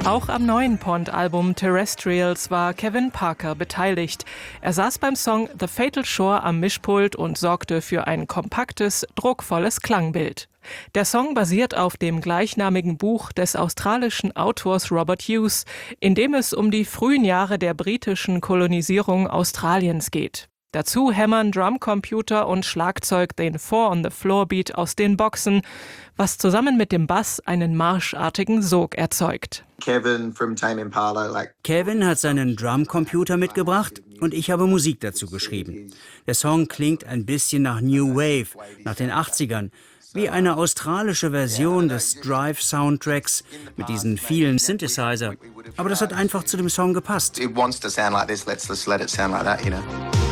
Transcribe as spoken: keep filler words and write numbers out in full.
Auch am neuen Pond-Album Terrestrials war Kevin Parker beteiligt. Er saß beim Song The Fatal Shore am Mischpult und sorgte für ein kompaktes, druckvolles Klangbild. Der Song basiert auf dem gleichnamigen Buch des australischen Autors Robert Hughes, in dem es um die frühen Jahre der britischen Kolonisierung Australiens geht. Dazu hämmern Drumcomputer und Schlagzeug den Four-on-the-Floor-Beat aus den Boxen, was zusammen mit dem Bass einen marschartigen Sog erzeugt. Kevin from Tame Impala, like Kevin hat seinen Drumcomputer mitgebracht und ich habe Musik dazu geschrieben. Der Song klingt ein bisschen nach New Wave, nach den achtzigern, wie eine australische Version des Drive-Soundtracks mit diesen vielen Synthesizer. Aber das hat einfach zu dem Song gepasst. it wants to sound like this. Let's let's let it sound like that, you know.